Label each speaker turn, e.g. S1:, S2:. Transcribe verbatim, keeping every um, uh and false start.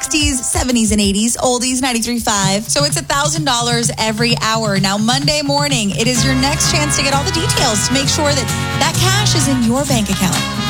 S1: sixties, seventies, and eighties. Oldies, ninety-three point five. So it's one thousand dollars every hour. Now, Monday morning, it is your next chance to get all the details to make sure that that cash is in your bank account.